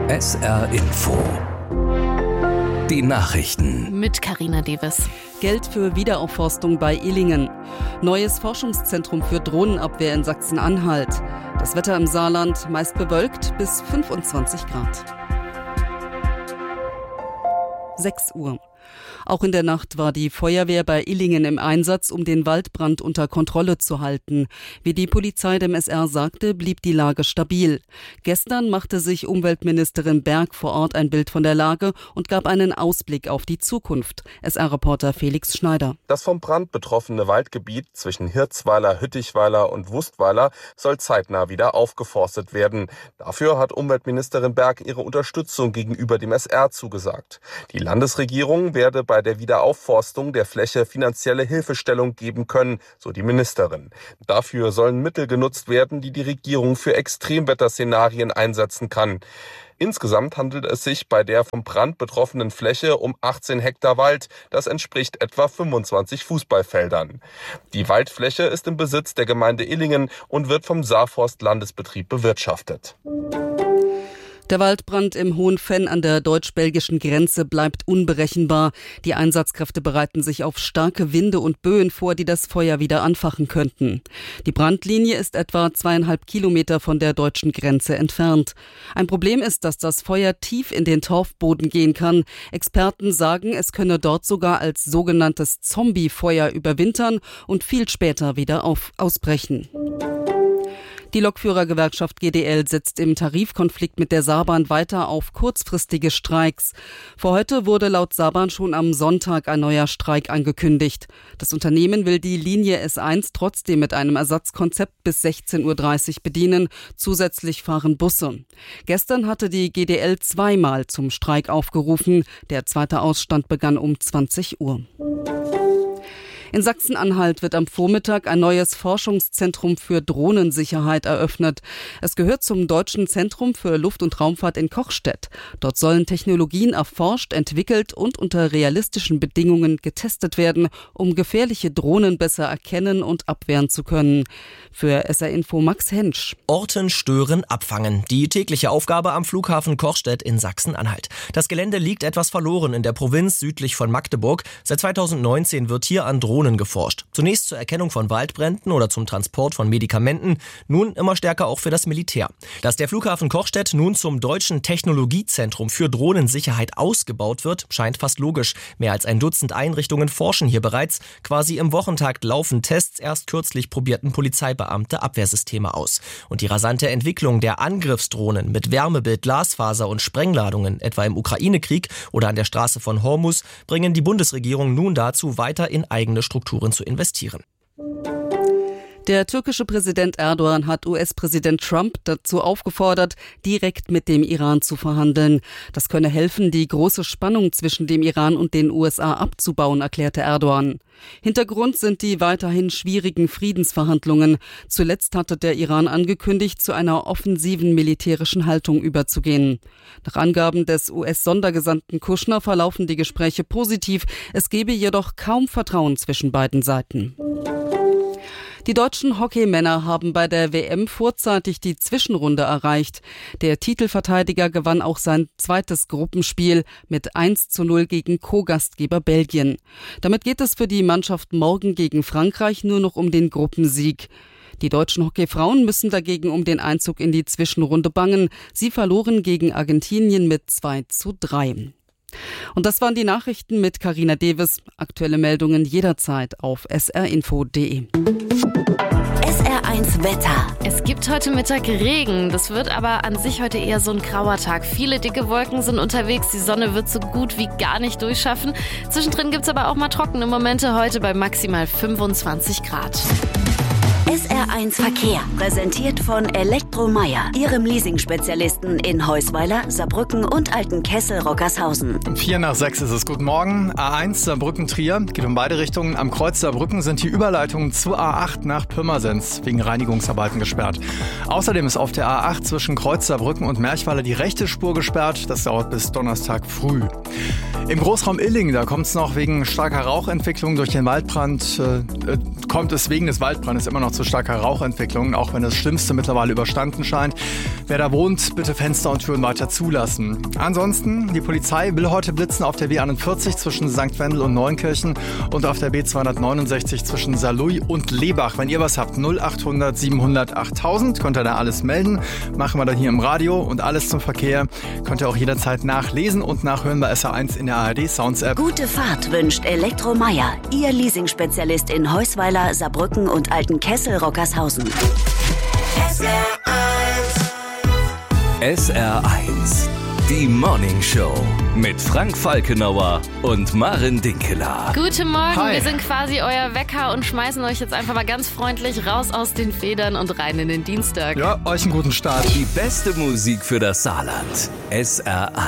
SR Info. Die Nachrichten. Mit Carina Deves. Geld für Wiederaufforstung bei Illingen. Neues Forschungszentrum für Drohnenabwehr in Sachsen-Anhalt. Das Wetter im Saarland meist bewölkt bis 25 Grad. 6 Uhr. Auch in der Nacht war die Feuerwehr bei Illingen im Einsatz, um den Waldbrand unter Kontrolle zu halten. Wie die Polizei dem SR sagte, blieb die Lage stabil. Gestern machte sich Umweltministerin Berg vor Ort ein Bild von der Lage und gab einen Ausblick auf die Zukunft. SR-Reporter Felix Schneider. Das vom Brand betroffene Waldgebiet zwischen Hirzweiler, Hüttichweiler und Wustweiler soll zeitnah wieder aufgeforstet werden. Dafür hat Umweltministerin Berg ihre Unterstützung gegenüber dem SR zugesagt. Die Landesregierung werde bei der Wiederaufforstung der Fläche finanzielle Hilfestellung geben können, so die Ministerin. Dafür sollen Mittel genutzt werden, die die Regierung für Extremwetterszenarien einsetzen kann. Insgesamt handelt es sich bei der vom Brand betroffenen Fläche um 18 Hektar Wald. Das entspricht etwa 25 Fußballfeldern. Die Waldfläche ist im Besitz der Gemeinde Illingen und wird vom Saarforst-Landesbetrieb bewirtschaftet. Der Waldbrand im Hohenfenn an der deutsch-belgischen Grenze bleibt unberechenbar. Die Einsatzkräfte bereiten sich auf starke Winde und Böen vor, die das Feuer wieder anfachen könnten. Die Brandlinie ist etwa 2,5 Kilometer von der deutschen Grenze entfernt. Ein Problem ist, dass das Feuer tief in den Torfboden gehen kann. Experten sagen, es könne dort sogar als sogenanntes Zombie-Feuer überwintern und viel später wieder ausbrechen. Die Lokführergewerkschaft GDL setzt im Tarifkonflikt mit der Saarbahn weiter auf kurzfristige Streiks. Für heute wurde laut Saarbahn schon am Sonntag ein neuer Streik angekündigt. Das Unternehmen will die Linie S1 trotzdem mit einem Ersatzkonzept bis 16.30 Uhr bedienen. Zusätzlich fahren Busse. Gestern hatte die GDL zweimal zum Streik aufgerufen. Der zweite Ausstand begann um 20 Uhr. In Sachsen-Anhalt wird am Vormittag ein neues Forschungszentrum für Drohnensicherheit eröffnet. Es gehört zum Deutschen Zentrum für Luft- und Raumfahrt in Kochstedt. Dort sollen Technologien erforscht, entwickelt und unter realistischen Bedingungen getestet werden, um gefährliche Drohnen besser erkennen und abwehren zu können. Für SR Info Max Hensch. Orten, stören, abfangen. Die tägliche Aufgabe am Flughafen Kochstedt in Sachsen-Anhalt. Das Gelände liegt etwas verloren in der Provinz südlich von Magdeburg. Seit 2019 wird hier an Drohnen geforscht. Zunächst zur Erkennung von Waldbränden oder zum Transport von Medikamenten, nun immer stärker auch für das Militär. Dass der Flughafen Kochstedt nun zum Deutschen Technologiezentrum für Drohnensicherheit ausgebaut wird, scheint fast logisch. Mehr als ein Dutzend Einrichtungen forschen hier bereits. Quasi im Wochentakt laufen Tests. Erst kürzlich probierten Polizeibeamte Abwehrsysteme aus. Und die rasante Entwicklung der Angriffsdrohnen mit Wärmebild, Glasfaser und Sprengladungen, etwa im Ukraine-Krieg oder an der Straße von Hormuz, bringen die Bundesregierung nun dazu, weiter in eigene Strukturen zu investieren. Der türkische Präsident Erdogan hat US-Präsident Trump dazu aufgefordert, direkt mit dem Iran zu verhandeln. Das könne helfen, die große Spannung zwischen dem Iran und den USA abzubauen, erklärte Erdogan. Hintergrund sind die weiterhin schwierigen Friedensverhandlungen. Zuletzt hatte der Iran angekündigt, zu einer offensiven militärischen Haltung überzugehen. Nach Angaben des US-Sondergesandten Kushner verlaufen die Gespräche positiv. Es gebe jedoch kaum Vertrauen zwischen beiden Seiten. Die deutschen Hockeymänner haben bei der WM vorzeitig die Zwischenrunde erreicht. Der Titelverteidiger gewann auch sein zweites Gruppenspiel mit 1:0 gegen Co-Gastgeber Belgien. Damit geht es für die Mannschaft morgen gegen Frankreich nur noch um den Gruppensieg. Die deutschen Hockeyfrauen müssen dagegen um den Einzug in die Zwischenrunde bangen. Sie verloren gegen Argentinien mit 2:3. Und das waren die Nachrichten mit Carina Deves. Aktuelle Meldungen jederzeit auf srinfo.de. SR1 Wetter. Es gibt heute Mittag Regen. Das wird aber an sich heute eher so ein grauer Tag. Viele dicke Wolken sind unterwegs. Die Sonne wird so gut wie gar nicht durchschaffen. Zwischendrin gibt es aber auch mal trockene Momente. Heute bei maximal 25 Grad. SR1 Verkehr, präsentiert von Elektromeier, Ihrem Leasing-Spezialisten in Heusweiler, Saarbrücken und Altenkessel-Rockershausen. 5:55 ist es. Guten Morgen. A1 Saarbrücken-Trier geht um beide Richtungen. Am Kreuz Saarbrücken sind die Überleitungen zur A8 nach Pirmasens wegen Reinigungsarbeiten gesperrt. Außerdem ist auf der A8 zwischen Kreuz Saarbrücken und Merchweiler die rechte Spur gesperrt. Das dauert bis Donnerstag früh. Im Großraum Illingen, da kommt es noch wegen starker Rauchentwicklung durch den Waldbrand, kommt es wegen des Waldbrandes immer noch zu starker Rauchentwicklung, auch wenn das Schlimmste mittlerweile überstanden scheint. Wer da wohnt, bitte Fenster und Türen weiter zulassen. Ansonsten, die Polizei will heute blitzen auf der B41 zwischen St. Wendel und Neunkirchen und auf der B269 zwischen Saarlouis und Lebach. Wenn ihr was habt, 0800 700 8000, könnt ihr da alles melden. Machen wir dann hier im Radio und alles zum Verkehr könnt ihr auch jederzeit nachlesen und nachhören bei SR1 in der ARD Sounds App. Gute Fahrt wünscht Elektromeier, Ihr Leasingspezialist in Heusweiler, Saarbrücken und Altenkessel-Rockershausen. SR1, die Morning Show mit Frank Falkenauer und Maren Dinkeler. Guten Morgen, Hi. Wir sind quasi euer Wecker und schmeißen euch jetzt einfach mal ganz freundlich raus aus den Federn und rein in den Dienstag. Ja, euch einen guten Start. Die beste Musik für das Saarland. SR1.